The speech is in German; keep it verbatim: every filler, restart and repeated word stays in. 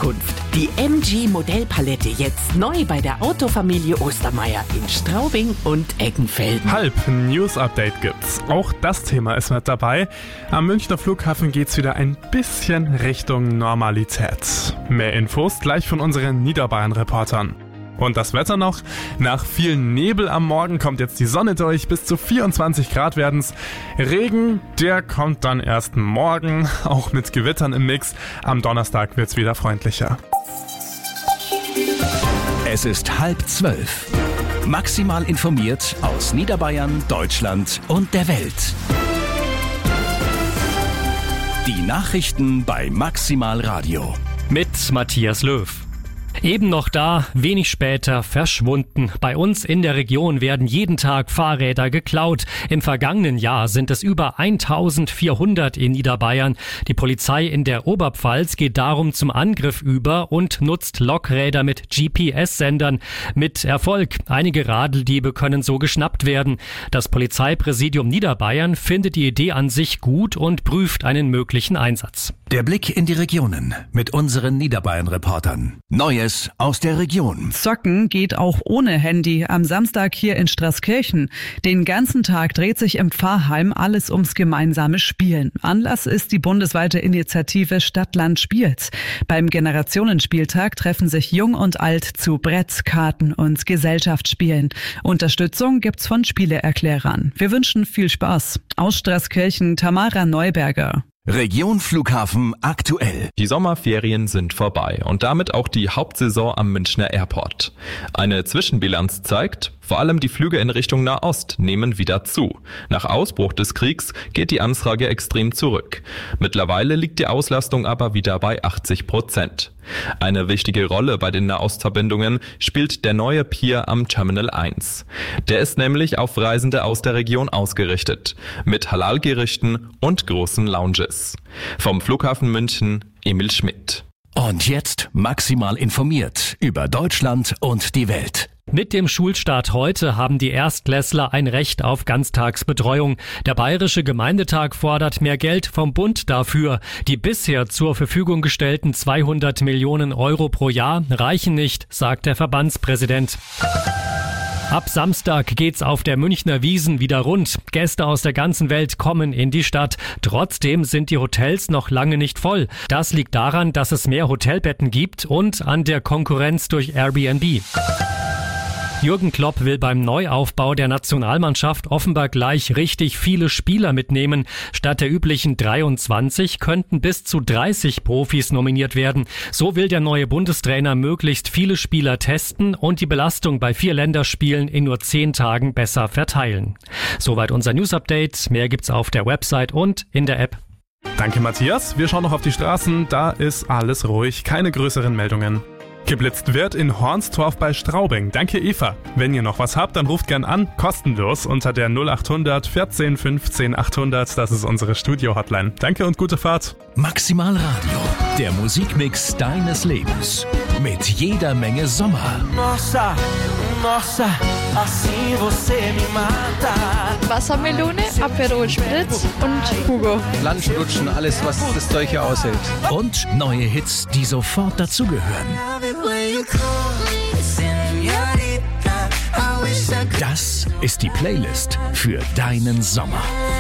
Zukunft. Die M G Modellpalette jetzt neu bei der Autofamilie Ostermeier in Straubing und Eggenfelden. Halb News Update gibt's. Auch das Thema ist mit dabei. Am Münchner Flughafen geht's wieder ein bisschen Richtung Normalität. Mehr Infos gleich von unseren Niederbayern-Reportern. Und das Wetter noch. Nach viel Nebel am Morgen kommt jetzt die Sonne durch. Bis zu vierundzwanzig Grad werden's. Regen, der kommt dann erst morgen, auch mit Gewittern im Mix. Am Donnerstag wird's wieder freundlicher. Es ist halb zwölf. Maximal informiert aus Niederbayern, Deutschland und der Welt. Die Nachrichten bei Maximal Radio. Mit Matthias Löw. Eben noch da, wenig später verschwunden. Bei uns in der Region werden jeden Tag Fahrräder geklaut. Im vergangenen Jahr sind es über eintausendvierhundert in Niederbayern. Die Polizei in der Oberpfalz geht darum zum Angriff über und nutzt Lokräder mit G P S-Sendern. Mit Erfolg. Einige Radeldiebe können so geschnappt werden. Das Polizeipräsidium Niederbayern findet die Idee an sich gut und prüft einen möglichen Einsatz. Der Blick in die Regionen mit unseren Niederbayern-Reportern. Neues aus der Region. Zocken geht auch ohne Handy am Samstag hier in Straßkirchen. Den ganzen Tag dreht sich im Pfarrheim alles ums gemeinsame Spielen. Anlass ist die bundesweite Initiative Stadt-Land spielt. Beim Generationenspieltag treffen sich Jung und Alt zu Brett, Karten und Gesellschaftsspielen. Unterstützung gibt's von Spieleerklärern. Wir wünschen viel Spaß. Aus Straßkirchen Tamara Neuberger. Region Flughafen aktuell. Die Sommerferien sind vorbei und damit auch die Hauptsaison am Münchner Airport. Eine Zwischenbilanz zeigt, vor allem die Flüge in Richtung Nahost nehmen wieder zu. Nach Ausbruch des Kriegs geht die Anfrage extrem zurück. Mittlerweile liegt die Auslastung aber wieder bei achtzig Prozent. Eine wichtige Rolle bei den Nahostverbindungen spielt der neue Pier am Terminal eins. Der ist nämlich auf Reisende aus der Region ausgerichtet, mit Halal-Gerichten und großen Lounges. Vom Flughafen München, Emil Schmidt. Und jetzt maximal informiert über Deutschland und die Welt. Mit dem Schulstart heute haben die Erstklässler ein Recht auf Ganztagsbetreuung. Der Bayerische Gemeindetag fordert mehr Geld vom Bund dafür. Die bisher zur Verfügung gestellten zweihundert Millionen Euro pro Jahr reichen nicht, sagt der Verbandspräsident. Ab Samstag geht's auf der Münchner Wiesn wieder rund. Gäste aus der ganzen Welt kommen in die Stadt. Trotzdem sind die Hotels noch lange nicht voll. Das liegt daran, dass es mehr Hotelbetten gibt und an der Konkurrenz durch Airbnb. Jürgen Klopp will beim Neuaufbau der Nationalmannschaft offenbar gleich richtig viele Spieler mitnehmen. Statt der üblichen dreiundzwanzig könnten bis zu dreißig Profis nominiert werden. So will der neue Bundestrainer möglichst viele Spieler testen und die Belastung bei vier Länderspielen in nur zehn Tagen besser verteilen. Soweit unser News-Update. Mehr gibt's auf der Website und in der App. Danke, Matthias. Wir schauen noch auf die Straßen. Da ist alles ruhig. Keine größeren Meldungen. Geblitzt wird in Hornstorf bei Straubing. Danke, Eva. Wenn ihr noch was habt, dann ruft gern an. Kostenlos unter der null acht hundert vierzehn fünfzehn achthundert. Das ist unsere Studio-Hotline. Danke und gute Fahrt. Maximal Radio. Der Musikmix deines Lebens. Mit jeder Menge Sommer. Nossa, nossa, assim você me mata. Wassermelone, Aperol Spritz und Hugo. Lunch, alles, was das Zeug hier aushält. Und neue Hits, die sofort dazugehören. Das ist die Playlist für deinen Sommer.